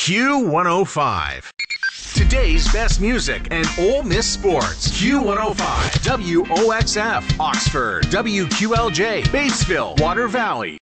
Q105. Today's best music and Ole Miss sports. Q105. WOXF. Oxford. WQLJ. Batesville. Water Valley.